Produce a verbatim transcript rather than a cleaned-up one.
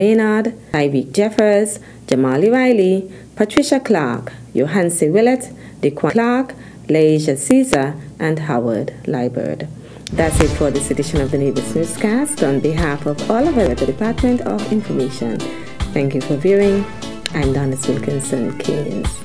Maynard, Tyreek Jeffers, Jamali Riley, Patricia Clark, Johansi Willett, DeQuan Clark, Laisha Caesar, and Howard Liebert. That's it for this edition of the Neighbors Newscast. On behalf of all of us at the Department of Information, thank you for viewing. I'm Donis Wilkinson Keynes.